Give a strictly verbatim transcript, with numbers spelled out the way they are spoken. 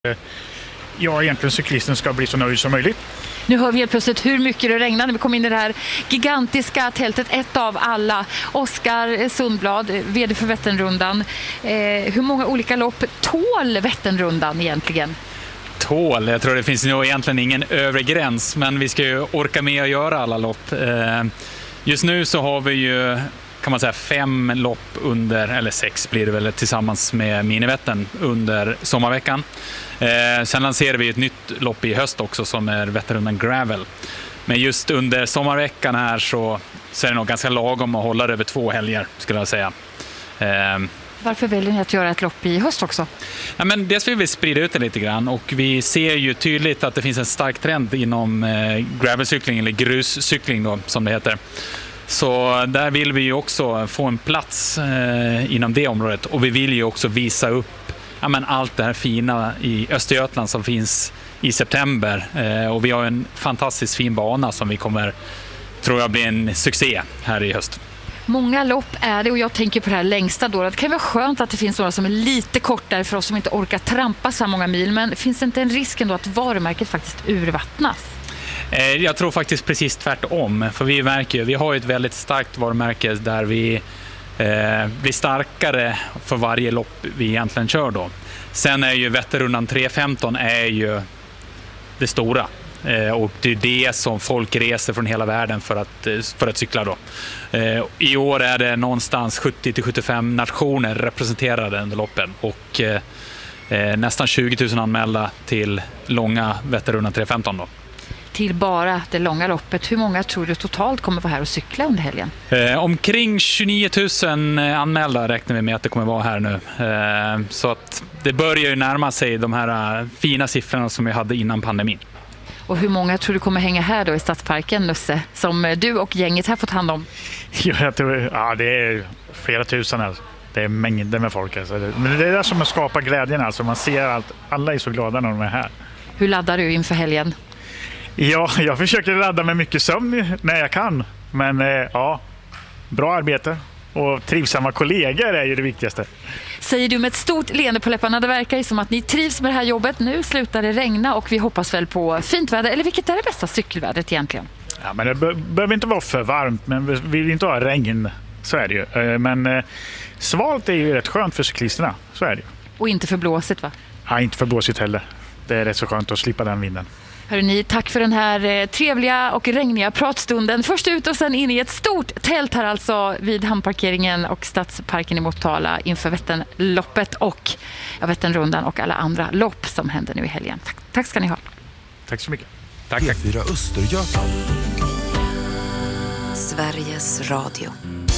Ja, egentligen cyklisten ska bli så nöjd som möjligt. Nu hör vi helt plötsligt hur mycket det regnar när vi kom in i det här gigantiska tältet. Ett av alla. Oskar Sundblad, vd för Vätternrundan. Eh, hur många olika lopp tål Vätternrundan egentligen? Tål? Jag tror det finns nog egentligen ingen övre gräns, men vi ska ju orka med att göra alla lopp. Eh, just nu så har vi ju, kan man säga, fem lopp under, eller sex blir det väl tillsammans med Minivättern under sommarveckan. Eh, sen lanserar vi ett nytt lopp i höst också som är Vätternrundan Gravel. Men just under sommarveckan här så, så är det nog ganska lagom att hålla det över två helger, skulle jag säga. Eh, Varför väljer ni att göra ett lopp i höst också? Ja, men dels vill vi sprida ut det lite grann, och vi ser ju tydligt att det finns en stark trend inom eh, gravelcykling, eller gruscykling då, som det heter. Så där vill vi ju också få en plats eh, inom det området, och vi vill ju också visa upp ja, men allt det här fina i Östergötland som finns i september. Eh, och vi har en fantastiskt fin bana som vi kommer, tror jag, bli en succé här i höst. Många lopp är det, och jag tänker på det här längsta då. Det kan vara skönt att det finns några som är lite kortare för oss som inte orkar trampa så många mil, men finns det inte en risk ändå att varumärket faktiskt urvattnas? Jag tror faktiskt precis tvärtom, för vi märker ju, vi har ju ett väldigt starkt varumärke där vi eh, blir starkare för varje lopp vi egentligen kör då. Sen är ju Vätternrundan tre femton är ju det stora, eh, och det är det som folk reser från hela världen för att, för att cykla då. Eh, I år är det någonstans sjuttio till sjuttiofem nationer representerade under loppen, och eh, nästan tjugo tusen anmälda till långa Vätternrundan tre femton då. Till bara det långa loppet. Hur många tror du totalt kommer vara här och cykla under helgen? Eh, omkring tjugonio tusen anmälda räknar vi med att det kommer vara här nu. Eh, så att det börjar ju närma sig de här fina siffrorna som vi hade innan pandemin. Och hur många tror du kommer hänga här då i Stadsparken, Nusse, som du och gänget har fått hand om? Ja, jag tror, ja, det är flera tusen. Alltså. Det är mängder med folk. Alltså. Men det är det som skapar glädjen. Alltså. Man ser att alla är så glada när de är här. Hur laddar du inför helgen? Ja, jag försöker ladda med mycket sömn när jag kan. Men eh, ja, bra arbete och trivsamma kollegor är ju det viktigaste. Säger du med ett stort leende på läpparna. Det verkar ju som att ni trivs med det här jobbet. Nu slutar det regna och vi hoppas väl på fint väder. Eller vilket är det bästa cykelvädret egentligen? Ja, men det be- behöver inte vara för varmt, men vi vill inte ha regn. Så är det ju. Men eh, svalt är ju rätt skönt för cyklisterna. Så är det ju. Och inte för blåsigt, va? Ja, inte för blåsigt heller. Det är rätt så skönt att slippa den vinden. Hörrni, tack för den här eh, trevliga och regniga pratstunden. Först ut och sen in i ett stort tält här alltså vid hamnparkeringen och Stadsparken i Motala inför Vätternloppet och ja, Vätternrundan och alla andra lopp som händer nu i helgen. Tack, tack ska ni ha. Tack så mycket. Tack, tack. P fyra Östergötland. Sveriges Radio.